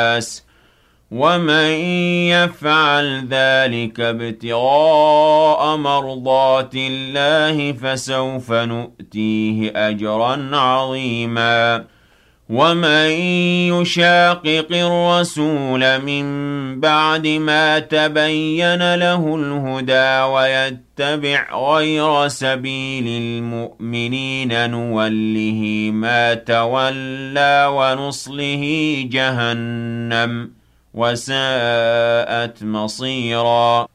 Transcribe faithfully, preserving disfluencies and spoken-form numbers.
ومن يفعل ذلك ابتغاء مرضات الله فسوف نؤتيه أجرا عظيما ومن يشاقق الرسول من بعد ما تبين له الهدى ويتبع غير سبيل المؤمنين نوله ما تولى ونصله جهنم وساءت مصيرا